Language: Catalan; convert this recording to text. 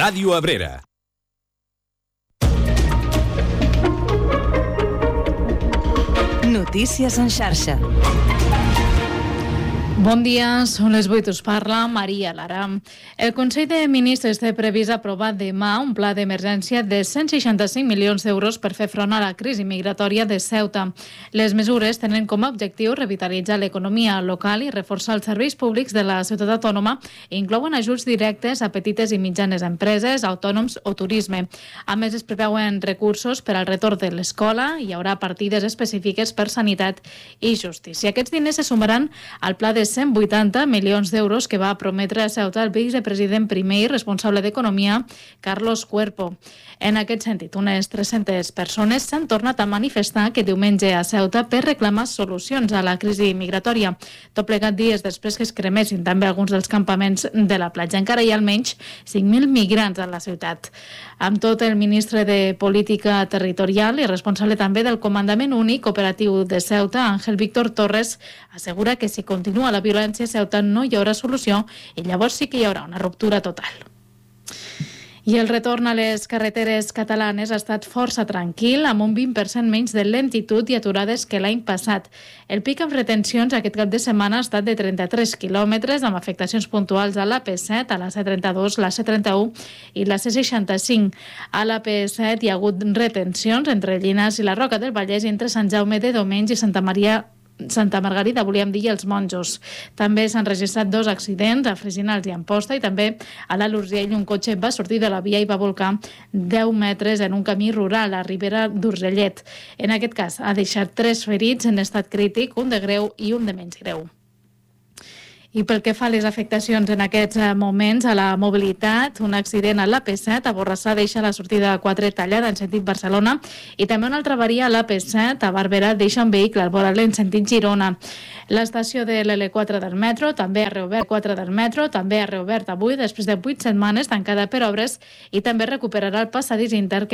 Ràdio Abrera. Notícies en xarxa. Bon dia, són les 8, us parla Maria Lara. El Consell de Ministres té previst aprovar demà un pla d'emergència de 165 milions d'euros per fer front a la crisi migratòria de Ceuta. Les mesures tenen com a objectiu revitalitzar l'economia local i reforçar els serveis públics de la ciutat autònoma i inclouen ajuts directes a petites i mitjanes empreses, autònoms o turisme. A més, es preveuen recursos per al retorn de l'escola i hi haurà partides específiques per sanitat i justícia. Aquests diners se sumaran al pla de 180 milions d'euros que va prometre a Ceuta el vicepresident primer i responsable d'Economia, Carlos Cuerpo. En aquest sentit, unes 300 persones s'han tornat a manifestar aquest diumenge a Ceuta per reclamar solucions a la crisi migratòria. Tot plegat dies després que es cremessin també alguns dels campaments de la platja. Encara hi ha almenys 5.000 migrants a la ciutat. Amb tot, el ministre de Política Territorial i responsable també del Comandament Únic Operatiu de Ceuta, Ángel Víctor Torres, assegura que si continua la violència a Ceuta no hi haurà solució i llavors sí que hi haurà una ruptura total. I el retorn a les carreteres catalanes ha estat força tranquil, amb un 20% menys de lentitud i aturades que l'any passat. El pic amb retencions aquest cap de setmana ha estat de 33 quilòmetres, amb afectacions puntuals a l'AP7, a la C32, la C31 i la C65. A l'AP7 hi ha hagut retencions entre Llinars i la Roca del Vallès i entre Sant Jaume de Domenys i Santa Margarida, volíem dir, i els Monjos. També s'han registrat 2 accidents a Freginals i Amposta, i també a l'Alt Urgell un cotxe va sortir de la via i va volcar 10 metres en un camí rural a Ribera d'Urgellet. En aquest cas ha deixat 3 ferits en estat crític, un de greu i un de menys greu. I pel que fa a les afectacions en aquests moments a la mobilitat, un accident a l'AP7 a Borrassà deixa la sortida 4 tallada en sentit Barcelona i també una altra avaria a l'AP7 a Barberà deixa un vehicle al volant en sentit Girona. L'estació de l'L4 del metro també ha reobert 4 del metro, també ha reobert avui després de 8 setmanes tancada per obres i també recuperarà el passadís intern